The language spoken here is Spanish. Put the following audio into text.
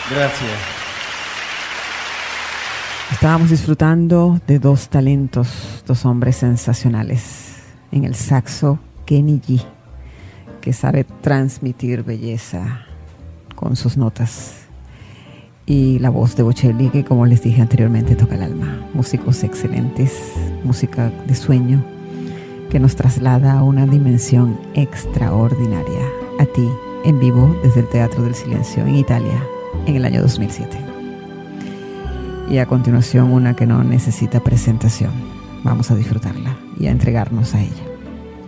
Gracias. Estábamos disfrutando de dos talentos, dos hombres sensacionales. En el saxo, Kenny G, que sabe transmitir belleza con sus notas. Y la voz de Bocelli, que como les dije anteriormente, toca el alma. Músicos excelentes, música de sueño, que nos traslada a una dimensión extraordinaria. A ti, en vivo, desde el Teatro del Silencio, en Italia, en el año 2007. Y a continuación, una que no necesita presentación. Vamos a disfrutarla y a entregarnos a ella.